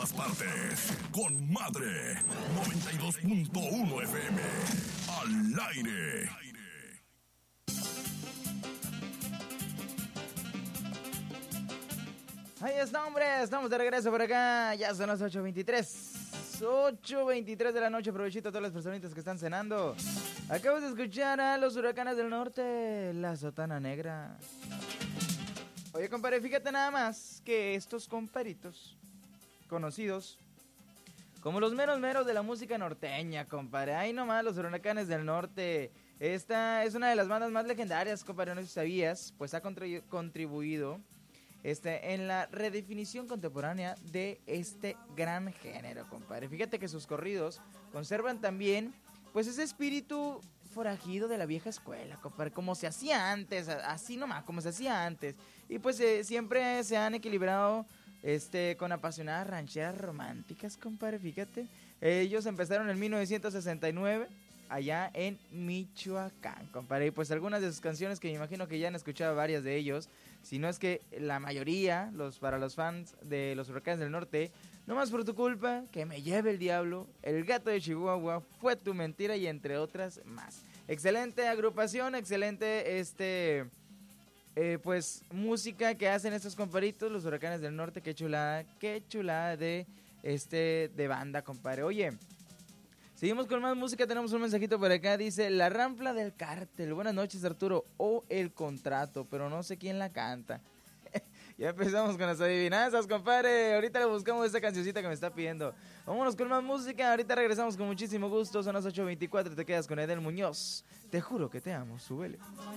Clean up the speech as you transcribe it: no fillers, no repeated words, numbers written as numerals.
todas partes. Con Madre 92.1 FM. Al aire. Ahí está, hombre, estamos de regreso por acá. Ya son las 8:23. 8:23 de la noche. Provechito a todas las personitas que están cenando. Acabas de escuchar a los Huracanes del Norte, La Sotana Negra. Oye, compadre, fíjate nada más que estos comparitos, conocidos como los meros meros de la música norteña, compadre. Ahí nomás los Huracanes del Norte. Esta es una de las bandas más legendarias, compadre, no sé si sabías, pues ha contribuido en la redefinición contemporánea de este gran género, compadre. Fíjate que sus corridos conservan también, pues, ese espíritu forajido de la vieja escuela, compadre, como se hacía antes, así nomás, como se hacía antes. Y pues siempre se han equilibrado con apasionadas rancheras románticas, compadre, fíjate. Ellos empezaron en 1969 allá en Michoacán, compadre. Y pues algunas de sus canciones que me imagino que ya han escuchado varias de ellos, si no es que la mayoría, para los fans de los Huracanes del Norte, No más por tu culpa, Que me lleve el diablo, El gato de Chihuahua, Fue tu mentira y entre otras más. Excelente agrupación, excelente pues música que hacen estos comparitos, los Huracanes del Norte. Qué chulada de banda, compadre. Oye, seguimos con más música, tenemos un mensajito por acá, dice La Rampla del Cártel, buenas noches Arturo, o El Contrato, pero no sé quién la canta. Ya empezamos con las adivinanzas, compadre, ahorita le buscamos esta cancioncita que me está pidiendo. Vámonos con más música, ahorita regresamos con muchísimo gusto, son las 8:24, te quedas con Edel Muñoz, te juro que te amo, súbele.